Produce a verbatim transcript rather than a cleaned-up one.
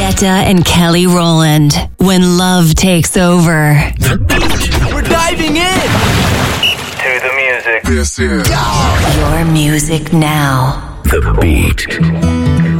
Guetta and Kelly Rowland. When love takes over. We're diving in to the music. This is Your music now. The Beat.